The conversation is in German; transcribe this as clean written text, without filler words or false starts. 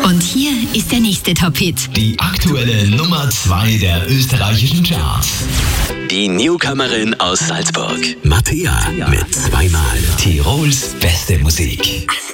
Und hier ist der nächste Top-Hit. Die aktuelle Nummer 2 der österreichischen Charts. Die Newcomerin aus Salzburg. Mattea mit zweimal Tirols beste Musik.